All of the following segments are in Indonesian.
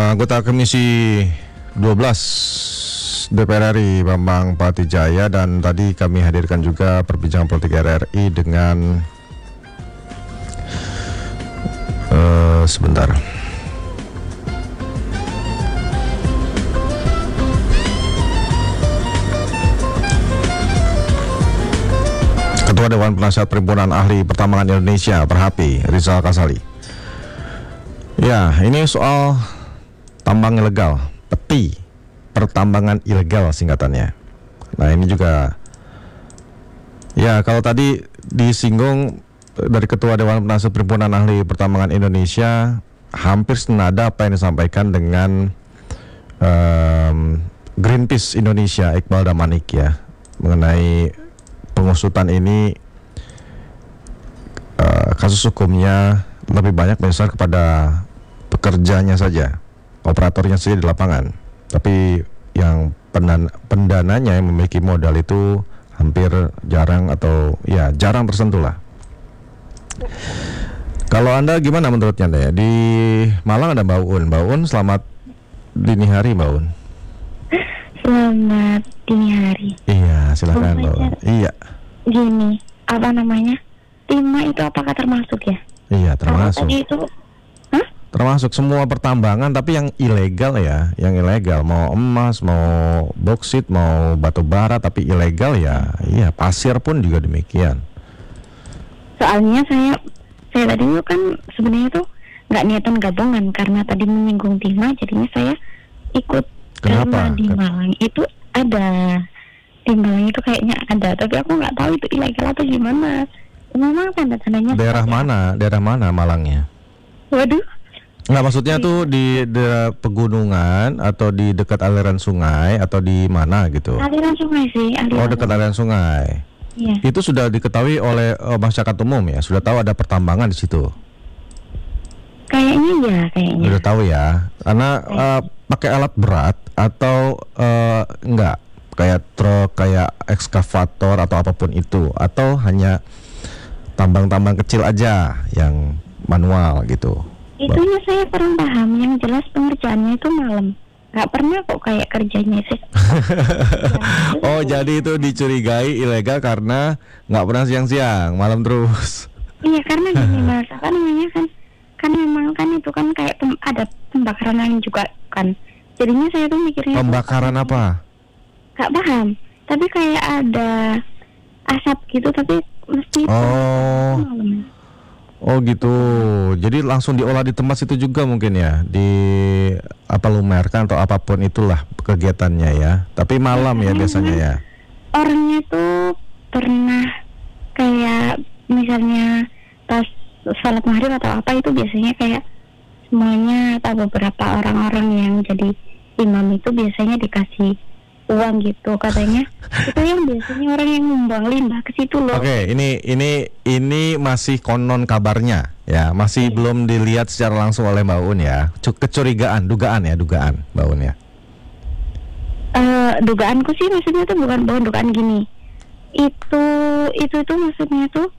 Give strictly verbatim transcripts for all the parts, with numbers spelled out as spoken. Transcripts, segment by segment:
Anggota Komisi dua belas D P R R I Bambang Patijaya, dan tadi kami hadirkan juga perbincangan politik R R I dengan uh, sebentar. Ketua Dewan Penasihat Perhimpunan Ahli Pertambangan Indonesia Perhapi, Rizal Kasali. Ya, ini soal tambang ilegal, peti pertambangan ilegal singkatannya. Nah, ini juga, ya kalau tadi disinggung dari Ketua Dewan Penasihat Perhimpunan Ahli Pertambangan Indonesia, hampir senada apa yang disampaikan dengan um, Greenpeace Indonesia, Iqbal Damanik ya, mengenai pengusutan ini. uh, kasus hukumnya lebih banyak besar kepada pekerjanya saja, operatornya saja di lapangan. Tapi yang pendan pendananya yang memiliki modal itu hampir jarang, atau ya jarang tersentuh lah. Kalau Anda gimana menurutnya Anda ya? Di Malang ada Mbak Un. Mbak Un, selamat dini hari Mbak Un. Selamat dini hari. Iya, silakan Mbak Un. Iya. Gini, apa namanya? Timah itu apakah termasuk ya? Iya, termasuk. Kalau tadi itu, hah? Termasuk semua pertambangan, tapi yang ilegal ya, yang ilegal, mau emas, mau boksit, mau batu bara, tapi ilegal ya, iya, pasir pun juga demikian. Soalnya saya, saya tadi itu kan sebenarnya tuh nggak niatan gabungan, karena tadi menyinggung timah, jadinya saya ikut. Kenapa? Karena di Malang itu ada, di Malang itu kayaknya ada, tapi aku nggak tahu itu ilegal atau gimana. Memang tanda-tandanya. Daerah mana? Daerah mana Malangnya? Waduh. Nggak, maksudnya tuh di daerah pegunungan atau di dekat aliran sungai atau di mana gitu? Aliran sungai sih. Aliran Oh, dekat aliran sungai. Iya. Itu sudah diketahui oleh uh, masyarakat umum ya? Sudah tahu ada pertambangan di situ? Kayaknya ya, kayaknya. Sudah tahu ya? Karena uh, pakai alat berat atau uh, enggak? Kayak truk, kayak ekskavator atau apapun itu, atau hanya tambang-tambang kecil aja yang manual gitu? Itunya saya kurang paham. Yang jelas pengerjaannya itu malam. Gak pernah kok kayak kerjanya sih. Oh, jadi itu dicurigai ilegal karena nggak pernah siang-siang, malam terus. Iya, karena gini mas, apa namanya kan, kan memang kan itu kan kayak tem ada pembakaran lain juga kan. Jadinya saya tuh mikirnya Pembakaran tuh, apa? gak paham. Tapi kayak ada asap gitu, tapi mesti Oh. malam. Oh gitu. Jadi langsung diolah di tempat situ juga mungkin ya, di apa lumerkan atau apapun itulah kegiatannya ya. Tapi malam ya biasanya ya. Orangnya tuh pernah kayak misalnya pas sholat maghrib atau apa itu biasanya kayak semuanya atau beberapa orang-orang yang jadi imam itu biasanya dikasih uang gitu katanya. Itu yang biasanya orang yang membuang limbah ke situ loh. Oke, okay, ini ini ini masih konon kabarnya ya, masih hmm. belum dilihat secara langsung oleh Mbak Un ya. Kecurigaan, dugaan ya, dugaan Mbak Un ya. Uh, dugaanku sih maksudnya tuh bukan bukan dugaan gini. Itu itu tuh maksudnya tuh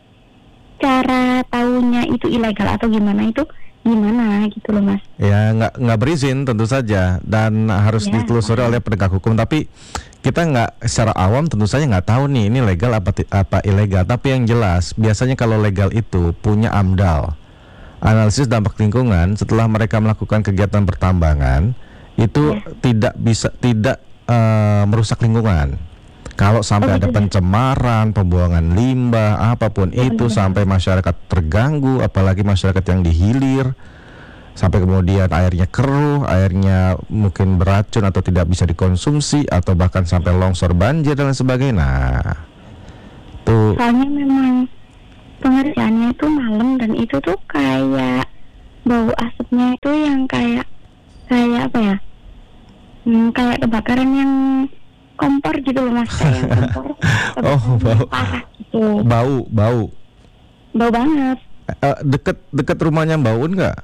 cara taunya itu ilegal atau gimana itu gimana gitu loh mas. Ya nggak nggak berizin tentu saja, dan harus ya, ditelusuri oleh penegak hukum. Tapi kita nggak, secara awam tentu saja nggak tahu nih ini legal apa apa ilegal. Tapi yang jelas biasanya kalau legal itu punya AMDAL, analisis dampak lingkungan. Setelah mereka melakukan kegiatan pertambangan itu ya. tidak bisa tidak uh, merusak lingkungan. Kalau sampai oh, ada pencemaran, pembuangan limbah, apapun ya, itu betul. Sampai masyarakat terganggu, apalagi masyarakat yang dihilir, sampai kemudian airnya keruh, airnya mungkin beracun atau tidak bisa dikonsumsi, atau bahkan sampai longsor, banjir dan lain sebagainya. Nah, tuh. Soalnya memang pengerjaannya itu malam, dan itu tuh kayak bau asapnya itu yang kayak kayak apa ya? Hmm, kayak kebakaran yang kompor gitu loh mas, kayak kompor. Oh, bau. Parah gitu. Bau, bau. Bau banget. Uh, deket deket rumahnya Mbak Un nggak?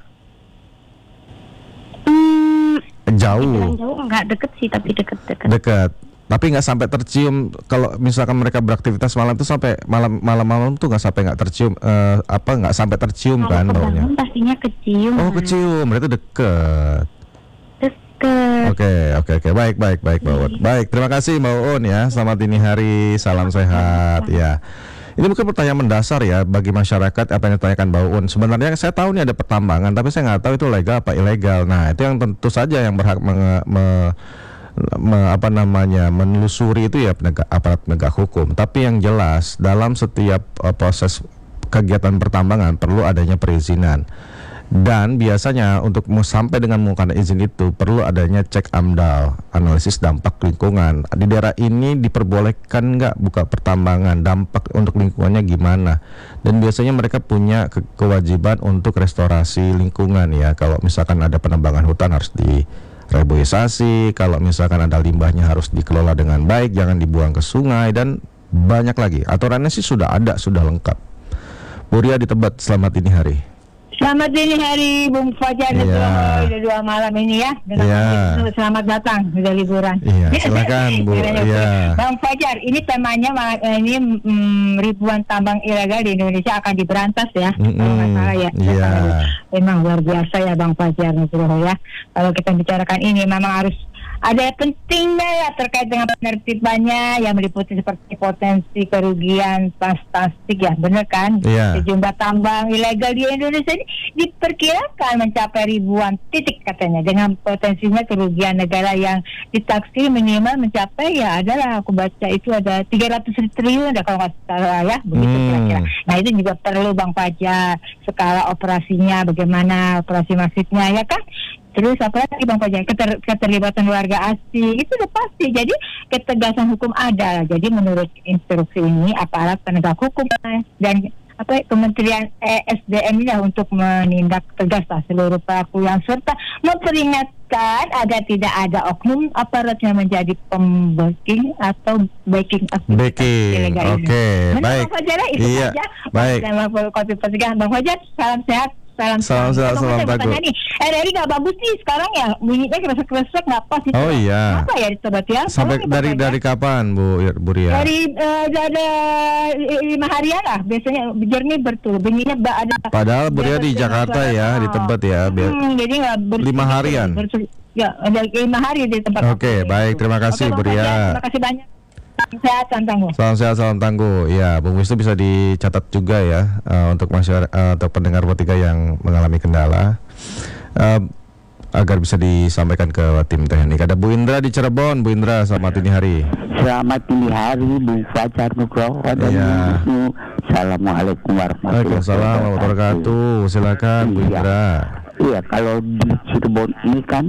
Hmm, jauh. Jauh enggak, deket sih tapi deket-deket. Deket. Tapi nggak sampai tercium. Kalau misalkan mereka beraktivitas malam tuh sampai malam malam-malam tuh nggak sampai nggak tercium uh, apa nggak sampai tercium kalau kan baunya? Pastinya kecium. Oh, kecium. Berarti deket. deket. Oke, oke, oke. Baik, baik, baik, Mbak Uun. Baik, terima kasih Mbak Uun ya. Selamat dini hari, salam sehat ya. Ini mungkin pertanyaan mendasar ya bagi masyarakat apa yang ditanyakan Mbak Uun. Sebenarnya saya tahu nih ada pertambangan, tapi saya nggak tahu itu legal apa ilegal. Nah, itu yang tentu saja yang berhak menge, me, me, apa namanya menelusuri itu ya penegak, aparat penegak hukum. Tapi yang jelas dalam setiap uh, proses kegiatan pertambangan perlu adanya perizinan. Dan biasanya untuk sampai dengan menggunakan izin itu perlu adanya cek AMDAL, analisis dampak lingkungan. Di daerah ini diperbolehkan nggak buka pertambangan, dampak untuk lingkungannya gimana. Dan biasanya mereka punya ke- kewajiban untuk restorasi lingkungan ya. Kalau misalkan ada penambangan hutan harus direboisasi, kalau misalkan ada limbahnya harus dikelola dengan baik, jangan dibuang ke sungai, dan banyak lagi. Aturannya sih sudah ada, sudah lengkap. Bu Ria di Tebet, selamat dini hari. Selamat dini hari Bung Fajar dan Iya. udah dua malam ini ya. Dengan Iya. Bung, selamat datang udah liburan. Iya, silakan Bu. Iya. Bang Fajar, ini temanya ma- ini mm, ribuan tambang ilegal di Indonesia akan diberantas ya. Mm-mm. Kalau nggak salah ya. Iya. Memang luar biasa ya Bang Fajar Nugroho ya. Kalau kita bicarakan ini memang harus ada pentingnya ya terkait dengan penertibannya yang meliputi seperti potensi kerugian fantastik ya, benar kan? Iya. Sejumlah tambang ilegal di Indonesia ini diperkirakan mencapai ribuan titik katanya, dengan potensinya kerugian negara yang ditaksir minimal mencapai ya adalah aku baca itu ada tiga ratus triliun ya kalau nggak salah ya, begitu Hmm. kira-kira. Nah itu juga perlu Bang Fajar, skala operasinya bagaimana, operasi masifnya ya kan? Terus apa lagi Bang Fajar, Keter, keterlibatan warga asing itu udah pasti. Jadi ketegasan hukum ada. Jadi menurut instruksi ini aparat penegak hukum dan apa Kementerian E S D M ini untuk menindak tegas lah seluruh pelaku yang serta memperingatkan agar tidak ada oknum aparat yang menjadi pembacking atau backing aktivitas Backing, ilegal ini. oke, Benar, baik. Bang Fajar, itu Iya, saja. baik. Dalam kopi pencegahan Bang Fajar, salam sehat. Salam Salam sehat, salam Teguh. nih. R R I nggak bagus nih sekarang ya, bunyinya kresek-kresek nggak pas itu. Oh iya. Apa ya di Tebet ya? Sampai Tolong dari diperbaiki. dari kapan Bu Bu Ria? Dari eh, ada lima harian lah biasanya jernih bertul. Bunyinya ba- ada. Padahal Bu Ria di Dengan Jakarta suara- ya, di Tebet ya. Biar... Hmm, jadi nggak bersul- Lima harian? bersul- Ya, ada lima hari di tempat. Oke, aku. baik. Terima kasih, Oke, Bu Bang Ria. Fajar, terima kasih banyak. Sehat, salam tangguh. Salam sehat, salam tangguh. Ya, Bung Wisnu bisa dicatat juga ya uh, untuk masyarakat, uh, untuk pendengar bertiga yang mengalami kendala, uh, agar bisa disampaikan ke tim teknik. Ada Bu Indra di Cirebon. Bu Indra, selamat dini hari. Selamat dini hari Bung Fajar Nugroho dan Iya. Bu Wisnu. Assalamualaikum warahmatullahi Waalaikumsalam warahmatullahi wabarakatuh. Silakan Bu Iya. Indra. Iya, kalau di Cirebon ini kan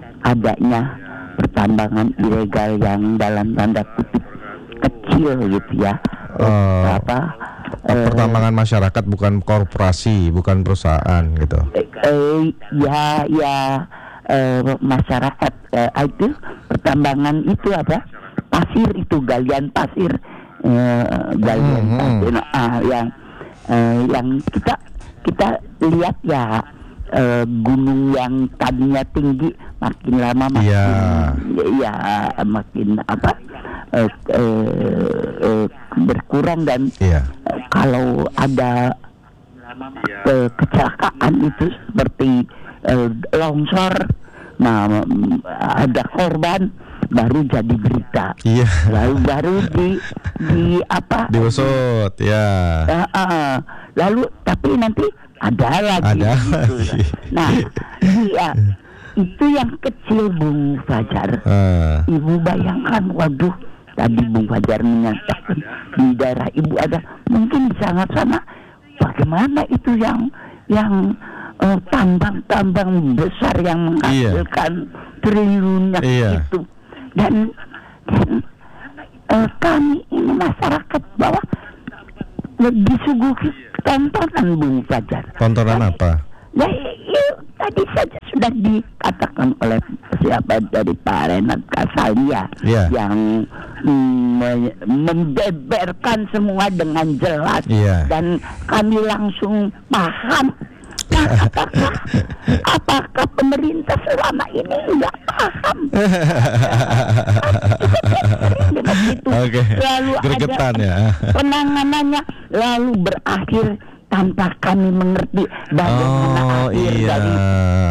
adanya pertambangan ilegal yang dalam tanda kutip kecil gitu ya. Oh. Apa? eh, Pertambangan masyarakat, bukan korporasi, bukan perusahaan gitu. eh, eh, ya ya eh, masyarakat eh, itu pertambangan itu apa? Pasir itu galian pasir, eh, galian Hmm, hmm. pasir ah, yang eh, yang kita kita lihat ya, eh, gunung yang tadinya tinggi makin lama makin Iya. ya makin apa eh, eh, eh, berkurang dan Iya. eh, kalau ada eh, kecelakaan itu seperti eh, longsor, nah mm, ada korban baru jadi berita, Iya. lalu baru di di apa Diusut, ya. Ah, ah. lalu tapi nanti ada lagi Ada gitu. lagi. Nah iya, itu yang kecil Bung Fajar. Ah. Ibu bayangkan, waduh, tadi Bung Fajar menyatakan di daerah ibu ada, mungkin di sana-sana bagaimana itu yang yang eh, tambang-tambang besar yang menghasilkan triliunnya Iya. itu, dan, dan eh, kami ini masyarakat bawah disuguhi tontonan Bung Fajar. Tontonan apa? Ya, ya, tadi saja sudah dikatakan oleh siapa dari Pak Renat Kasalia, Iya. yang mm, me- membeberkan semua dengan jelas, Iya. dan kami langsung paham. Nah, apakah, apakah pemerintah selama ini nggak paham? Begitu. Oke. Lalu Gregetan ada ya. penanganannya, lalu berakhir tanpa kami mengerti bagaimana Oh akhir iya, dari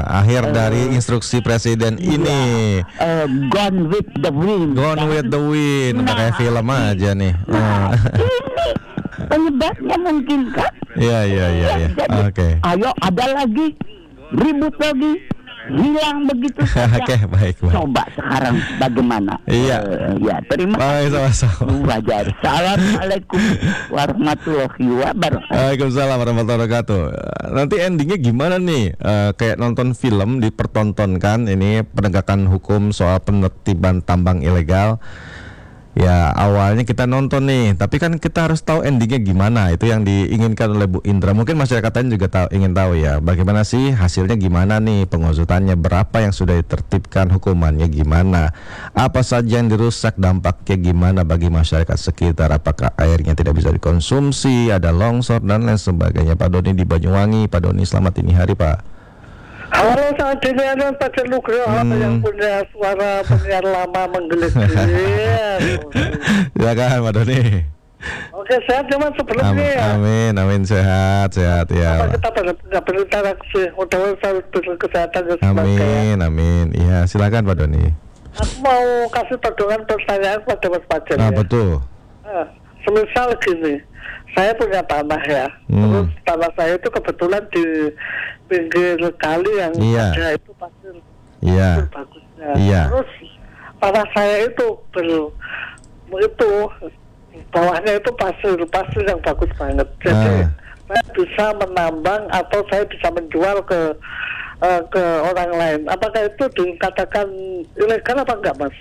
akhir dari instruksi presiden ini. Uh, gone with the wind. Gone with the wind. Udah kayak film aja nih. Nah, ini penyebabnya mungkin kan? Iya iya iya. Ya. Oke. Okay. Ayo ada lagi, ribut lagi, hilang begitu saja. Oke okay, baik baik. Coba sekarang bagaimana? Iya. Uh, ya terima kasih. Sama-sama. Wajar. Assalamualaikum warahmatullahi wabarakatuh. Waalaikumsalam warahmatullahi wabarakatuh. Nanti endingnya gimana nih? Uh, kayak nonton film dipertontonkan ini penegakan hukum soal penertiban tambang ilegal. Ya awalnya kita nonton nih, tapi kan kita harus tahu endingnya gimana. Itu yang diinginkan oleh Bu Indra. Mungkin masyarakat lain juga tahu, ingin tahu ya, bagaimana sih hasilnya, gimana nih pengusutannya, berapa yang sudah ditertibkan, hukumannya gimana, apa saja yang dirusak, dampaknya gimana bagi masyarakat sekitar, apakah airnya tidak bisa dikonsumsi, ada longsor dan lain sebagainya. Pak Doni di Banyuwangi. Pak Doni, selamat ini hari Pak. Halo, saat ini ada Pak Nugroho hmm. yang punya suara penyiar lama menggelegar. Silakan Pak Doni. Oke, sehat cuma sebelumnya ya. Amin, amin, sehat, sehat ya. Apa kita nggak berinteraksi, mudah-mudahan berkesehatan dan sebagainya. Amin, amin. Iya, silakan Pak Doni. Aku mau kasih todongan pertanyaan pada Mas Fajar. Ah, ya. betul. Nah, semisal gini, saya punya tanah ya, hmm. terus tanah saya itu kebetulan di pinggir kali yang iya. ada itu pasir, iya. pasir bagusnya. Iya. Terus tanah saya itu ber itu bawahnya itu pasir pasir yang bagus banget. Jadi ah. saya bisa menambang atau saya bisa menjual ke uh, ke orang lain. Apakah itu dikatakan ilegal apa enggak, Mas?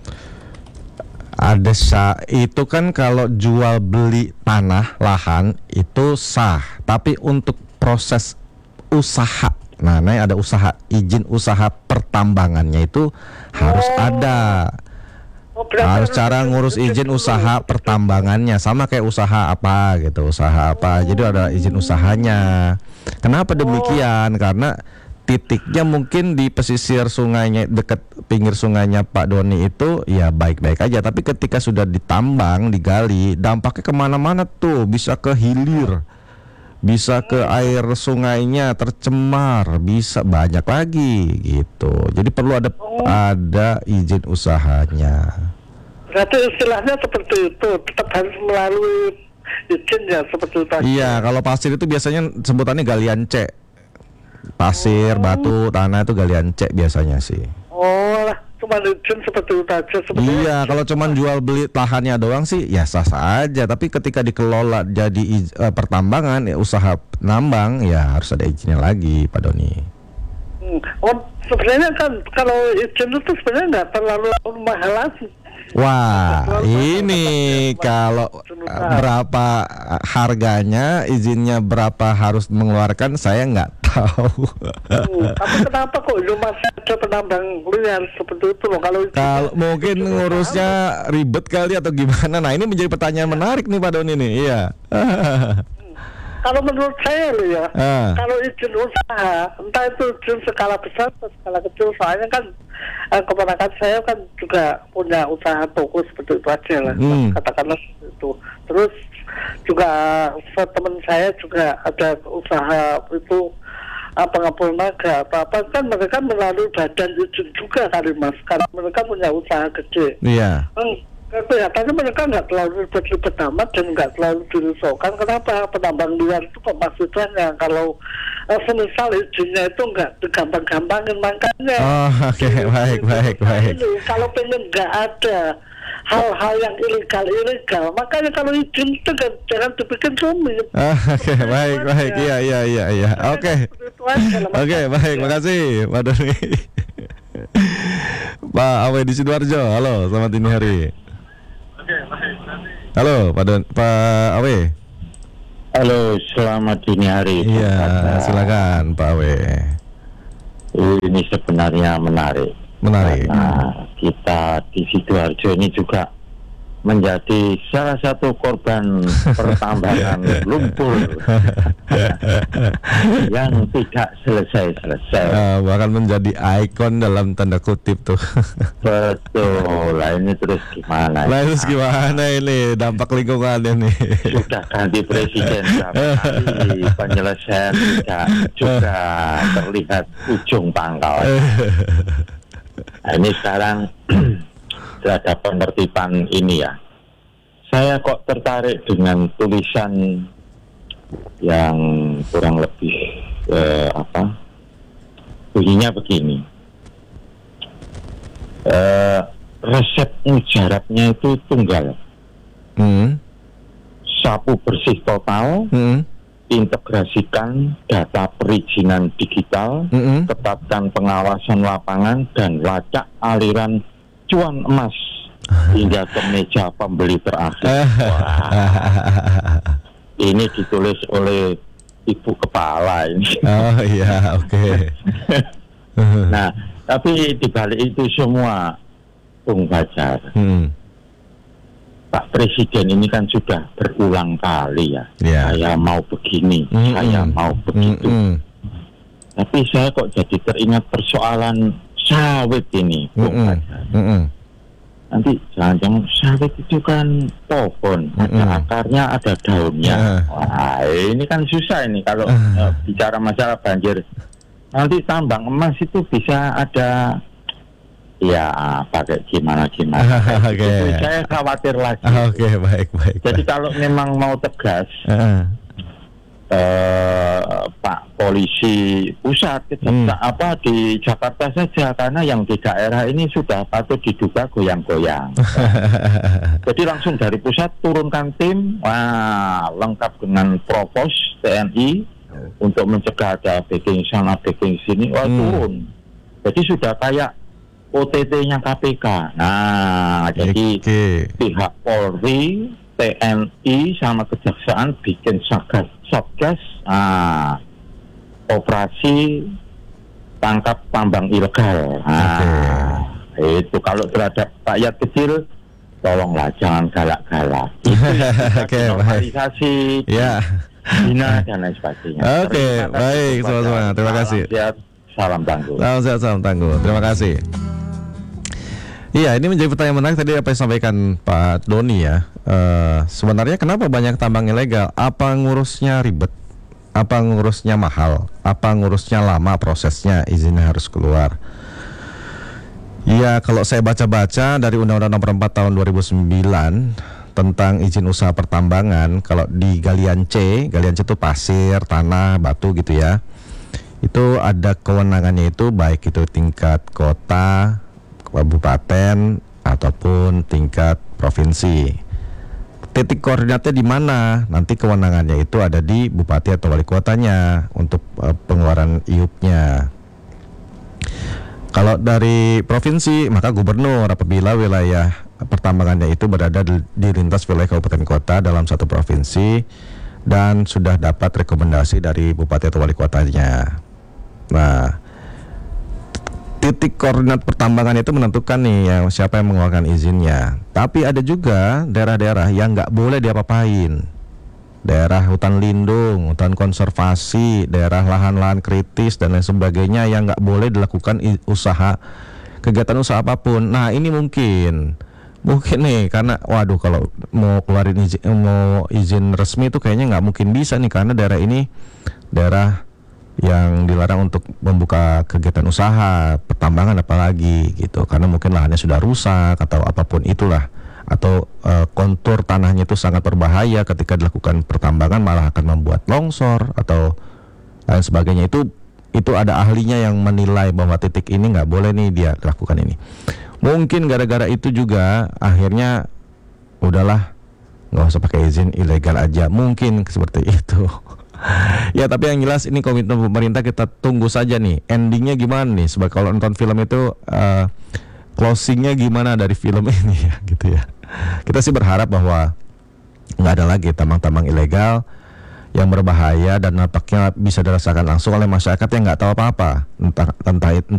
Ada sah, itu kan kalau jual beli tanah lahan itu sah, tapi untuk proses usaha, nah ini ada usaha, izin usaha pertambangannya itu harus oh. ada, oh, harus cara ngurus izin usaha pertambangannya, sama kayak usaha apa gitu, usaha apa, jadi ada izin usahanya. Kenapa demikian? Karena titiknya mungkin di pesisir sungainya, dekat pinggir sungainya Pak Doni itu ya baik-baik aja, tapi ketika sudah ditambang, digali, dampaknya kemana-mana tuh, bisa ke hilir, bisa ke air sungainya tercemar, bisa banyak lagi gitu. Jadi perlu ada ada izin usahanya. Berarti istilahnya seperti itu, tetap harus melalui izin ya, seperti itu. Iya, kalau pasir itu biasanya sebutannya galian C. Pasir, oh. batu, tanah itu galian C biasanya sih. Oh lah, cuma izin seperti itu aja. Iya, kalau cuma jual beli lahannya doang sih ya sah-sah aja. Tapi ketika dikelola jadi iz, uh, pertambangan, ya usaha nambang, ya harus ada izinnya lagi, Pak Doni. Hmm. Oh, sebenarnya kan kalau izin itu sebenarnya nggak terlalu mahal lagi. Wah, ini kalau berapa harganya, izinnya berapa harus mengeluarkan, saya nggak tahu. Hmm, tapi kenapa kok masih ada penambang liar seperti itu loh? Kalau kalau mungkin ngurusnya ribet kali atau gimana? Nah, ini menjadi pertanyaan menarik nih Pak Doni nih. Iya. Kalau menurut saya loh ya, ah. kalau izin usaha, entah itu izin skala besar atau skala kecil, soalnya kan eh, keponakan saya kan juga punya usaha toko seperti itu aja lah, hmm. katakanlah itu. Terus juga teman saya juga ada usaha itu apa ngapul naga apa apa kan mereka melalui badan izin juga kali Mas, karena mereka punya usaha gede. Iya. Hmm. Kelihatannya mereka nggak terlalu ribet-ribet amat dan nggak terlalu dirisaukan. Kenapa penambang liar itu kok masih banyak? Kalau eh, semisal izinnya itu nggak digampang-gampangin, makanya. Oh, oke, okay. baik, baik, baik. Ini, kalau pengen nggak ada hal-hal yang ilegal-ilegal, makanya kalau izin itu kan, jangan dibikin rumit. Oh, oke, okay. baik, baik, iya, iya, iya, iya. Oke, oke, baik, makasih, Pak Doni. Pak Awe di Sidoarjo, halo, selamat dini hari. Halo Pak Don, Pak Awe. Halo, selamat dini hari. Iya, silakan Pak Awe. Ini sebenarnya menarik. Menarik. Karena kita di Sidoarjo ini juga menjadi salah satu korban pertambangan lumpur yang tidak selesai-selesai. Uh, bahkan menjadi ikon dalam tanda kutip tuh. Betul. Lah ini terus gimana? Lah terus gimana ini dampak lingkungannya nih? Sudah ganti presiden berapa kali, penyelesaian tidak juga terlihat ujung pangkal. Nah, ini sekarang terhadap penertiban ini ya, saya kok tertarik dengan tulisan yang kurang lebih eh, apa bunyinya begini, eh, resep mujarabnya itu tunggal, hmm. sapu bersih total, Hmm. integrasikan data perizinan digital, Hmm. tetapkan pengawasan lapangan dan lacak aliran cuan emas hingga ke meja pembeli terakhir. Wah, ini ditulis oleh ibu kepala ini. Oh iya, oke. Okay. Nah, tapi dibalik itu semua, Bung Fajar, hmm. Pak Presiden ini kan sudah berulang kali ya, Yeah. saya mau begini, Mm-mm. saya mau begitu. Mm-mm. Tapi saya kok jadi teringat persoalan sawit ini, Bung Mm-mm. Fajar. Mm-mm. Nanti jangan-jangan sawit itu kan pohon, ada Mm-mm. akarnya, ada daunnya. Uh. Wah, ini kan susah ini kalau Uh. uh, bicara masalah banjir. Nanti tambang emas itu bisa ada, ya pakai gimana-gimana. Oke. Itu saya khawatir lagi. Oke, baik, baik. Jadi baik. kalau memang mau tegas, Uh. eh, Pak Polisi pusat kejaksaan Hmm. apa di Jakarta saja, karena yang di daerah ini sudah patut diduga goyang-goyang. Jadi langsung dari pusat turunkan tim, wah, lengkap dengan provos T N I untuk mencegah ada backing sana backing sini, wah Hmm. turun. Jadi sudah kayak O T T-nya K P K. Nah, jadi Oke. pihak Polri, T N I sama kejaksaan bikin satgas, satgas nah, operasi tangkap tambang ilegal. Nah, itu kalau terhadap rakyat kecil, tolonglah jangan galak-galak. Itu Oke, baik. normalisasi, Ya. Cina dan lain sebagainya. Oke, Terima kasih, baik, Bung sama-sama. Fajar. Terima Salam kasih. sehat, salam tangguh. Salam sehat, salam tangguh. Terima kasih. Iya, ini menjadi pertanyaan menarik tadi apa yang disampaikan Pak Doni ya. Eh, sebenarnya kenapa banyak tambang ilegal? Apa ngurusnya ribet? Apa ngurusnya mahal? Apa ngurusnya lama prosesnya? Izinnya harus keluar. Iya, kalau saya baca-baca dari Undang-Undang Nomor empat Tahun dua ribu sembilan tentang izin usaha pertambangan, kalau di galian C, galian C itu pasir, tanah, batu gitu ya. Itu ada kewenangannya itu baik itu tingkat kota, kabupaten ataupun tingkat provinsi. Titik koordinatnya di mana? Nanti kewenangannya itu ada di bupati atau wali kotanya untuk uh, pengeluaran I U P-nya. Kalau dari provinsi, maka gubernur apabila wilayah pertambangannya itu berada di, di lintas wilayah kabupaten kota dalam satu provinsi dan sudah dapat rekomendasi dari bupati atau wali kotanya. Nah, titik koordinat pertambangan itu menentukan nih yang siapa yang mengeluarkan izinnya. Tapi ada juga daerah-daerah yang nggak boleh diapa-apain. Daerah hutan lindung, hutan konservasi, daerah lahan-lahan kritis dan lain sebagainya yang nggak boleh dilakukan i- usaha kegiatan usaha apapun. Nah ini mungkin, mungkin nih karena waduh kalau mau keluarin izin, mau izin resmi itu kayaknya nggak mungkin bisa nih karena daerah ini daerah yang dilarang untuk membuka kegiatan usaha pertambangan apalagi gitu karena mungkin lahannya sudah rusak atau apapun itulah atau uh, kontur tanahnya itu sangat berbahaya ketika dilakukan pertambangan malah akan membuat longsor atau lain sebagainya. Itu itu ada ahlinya yang menilai bahwa titik ini nggak boleh nih dia lakukan ini. Mungkin gara-gara itu juga akhirnya udahlah nggak usah pakai izin ilegal aja, mungkin seperti itu. Ya tapi yang jelas ini komitmen pemerintah kita tunggu saja nih endingnya gimana nih. Sebab kalau nonton film itu uh, closingnya gimana dari film ini ya gitu ya. Kita sih berharap bahwa nggak ada lagi tambang-tambang ilegal yang berbahaya dan nampaknya bisa dirasakan langsung oleh masyarakat yang nggak tahu apa-apa entah entah